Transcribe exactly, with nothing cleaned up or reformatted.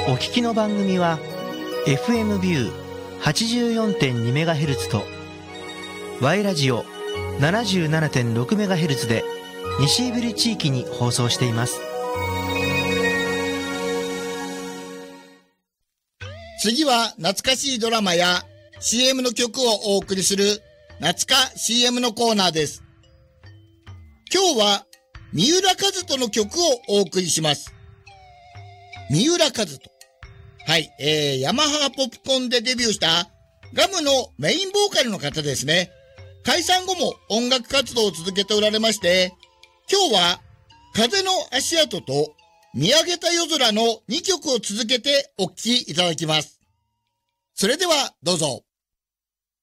お聞きの番組は エフエム ビュー はちじゅうよんてんにメガヘルツ と Y ラジオ ななじゅうななてんろくメガヘルツ で西胆振地域に放送しています。 次は懐かしいドラマや シーエム の曲をお送りする懐か シーエム のコーナーです。今日は三浦和人の曲をお送りします。三浦和人。はい、えー、ヤマハポップコーンでデビューしたガムのメインボーカルの方ですね。解散後も音楽活動を続けておられまして、今日は風の足跡と見上げた夜空のにきょくを続けてお聴きいただきます。それではどうぞ。